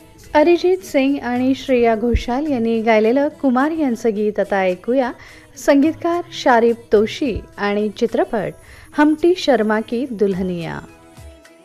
अरिजित सिंग आणि श्रेया घोषाल यांनी गायलेलं कुमार यांचं गीत आता ऐकूया. संगीतकार शारिब तोशी आणि चित्रपट हमटी शर्मा की दुल्हनिया.